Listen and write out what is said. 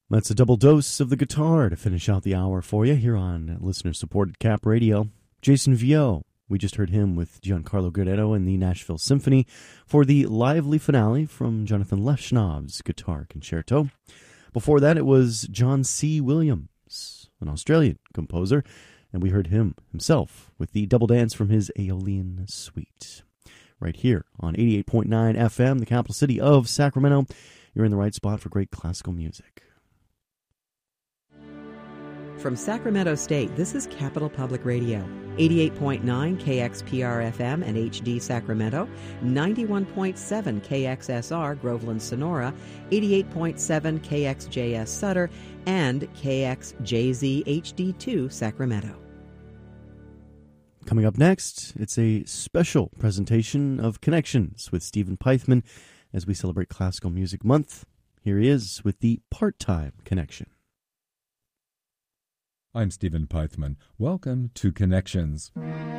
That's a double dose of the guitar to finish out the hour for you here on listener-supported Cap Radio. Jason Viau, we just heard him with Giancarlo Guerrero and the Nashville Symphony for the lively finale from Jonathan Leshnov's Guitar Concerto. Before that, it was John C. Williams, an Australian composer, and we heard him himself with the double dance from his Aeolian Suite. Right here on 88.9 FM, the capital city of Sacramento, you're in the right spot for great classical music. From Sacramento State, this is Capital Public Radio, 88.9 KXPR-FM and HD Sacramento, 91.7 KXSR Groveland Sonora, 88.7 KXJS Sutter, and KXJZ HD2 Sacramento. Coming up next, it's a special presentation of Connections with Stephen Peithman as we celebrate Classical Music Month. Here he is with the Part-Time Connection. I'm Stephen Peithman. Welcome to Connections.